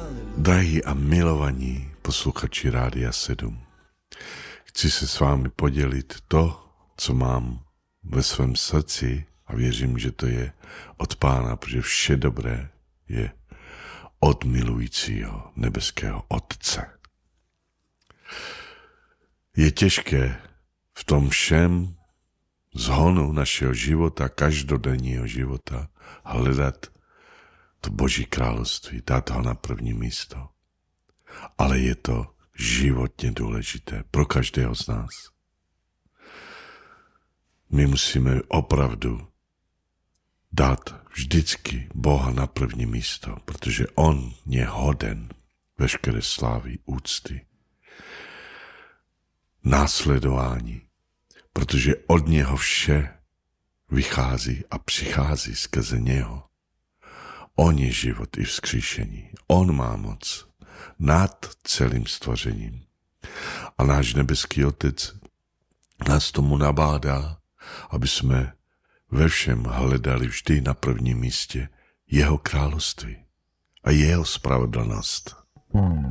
Drahí a milovaní posluchači Rádia 7, chci se s vámi podělit to, co mám ve svém srdci a věřím, že to je od Pána, protože vše dobré je od milujícího nebeského Otce. Je těžké v tom všem zhonu našeho života, každodenního života, hledat to Boží království, dát ho na první místo. Ale je to životně důležité pro každého z nás. My musíme opravdu dát vždycky Boha na první místo, protože on je hoden veškeré slávy, úcty, následování, protože od něho vše vychází a přichází skrze něho. On je život i vzkříšení. On má moc nad celým stvořením. A náš nebeský Otec nás tomu nabádá, aby jsme ve všem hledali vždy na prvním místě jeho království a jeho spravedlnost.